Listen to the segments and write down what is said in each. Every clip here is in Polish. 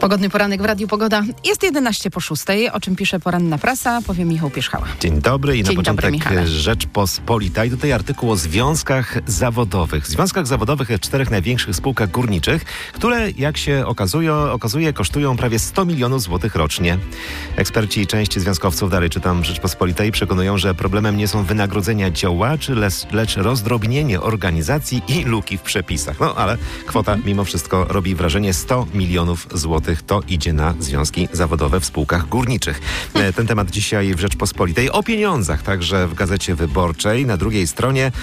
Pogodny poranek w Radiu Pogoda. Jest 11:06, o czym pisze poranna prasa, powie Michał Pierzchała. Dzień dobry i Dzień na początek dobry, Rzeczpospolita. I tutaj artykuł o związkach zawodowych. Związkach zawodowych w 4 największych spółkach górniczych, które, jak się okazuje, kosztują prawie 100 milionów złotych rocznie. Eksperci i część związkowców, dalej czytam w Rzeczpospolitej, przekonują, że problemem nie są wynagrodzenia działaczy, lecz rozdrobnienie organizacji i luki w przepisach. No, ale kwota mimo wszystko robi wrażenie. 100 milionów złotych to idzie na związki zawodowe w spółkach górniczych. Ten temat dzisiaj w Rzeczpospolitej. O pieniądzach także w Gazecie Wyborczej. Na drugiej stronie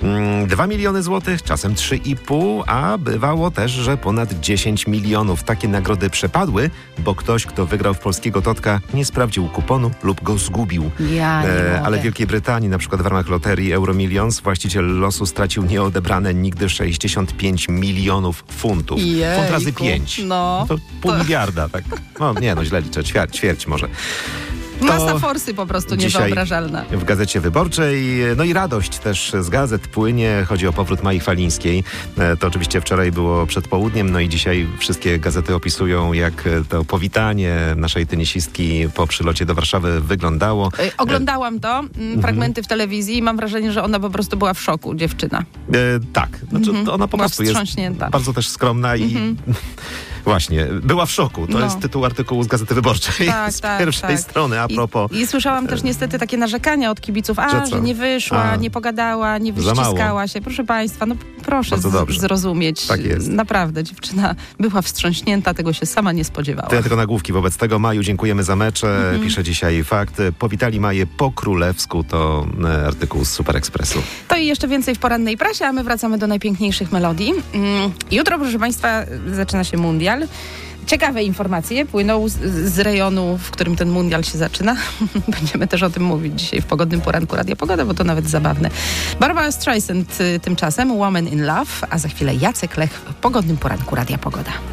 2 miliony złotych, czasem 3,5, a bywało też, że ponad 10 milionów. Takie nagrody przepadły, bo ktoś, kto wygrał w polskiego Totka, nie sprawdził kuponu lub go zgubił. Ale w Wielkiej Brytanii, na przykład w ramach loterii Euromillions, właściciel losu stracił nieodebrane nigdy 65 milionów funtów. Funt razy 5. No. To pół miliarda, tak? No nie, no źle liczę, ćwierć może. Masa forsy po prostu niewyobrażalna. W Gazecie Wyborczej. No i radość też z gazet płynie. Chodzi o powrót Mai Falińskiej. To oczywiście wczoraj było przed południem, no i dzisiaj wszystkie gazety opisują, jak to powitanie naszej tenisistki po przylocie do Warszawy wyglądało. Oglądałam to, fragmenty w telewizji i mam wrażenie, że ona po prostu była w szoku, dziewczyna. Tak. Znaczy, ona po prostu jest bardzo też skromna i właśnie, była w szoku. To jest tytuł artykułu z Gazety Wyborczej z pierwszej strony. A propos. I słyszałam też niestety takie narzekania od kibiców, że nie wyszła, nie pogadała, nie wyściskała się. Proszę Państwa, no proszę zrozumieć. Tak jest. Naprawdę, dziewczyna była wstrząśnięta, tego się sama nie spodziewała. To ja tylko nagłówki wobec tego. Maju, dziękujemy za mecze. Pisze dzisiaj Fakt. Powitali Maję po królewsku. To artykuł z Super Expressu. To i jeszcze więcej w porannej prasie, a my wracamy do najpiękniejszych melodii. Jutro, proszę Państwa, zaczyna się mundial. Ciekawe informacje płyną z rejonu, w którym ten mundial się zaczyna. Będziemy też o tym mówić dzisiaj w Pogodnym Poranku Radia Pogoda, bo to nawet zabawne. Barbara Streisand tymczasem, Woman in Love, a za chwilę Jacek Lech w Pogodnym Poranku Radia Pogoda.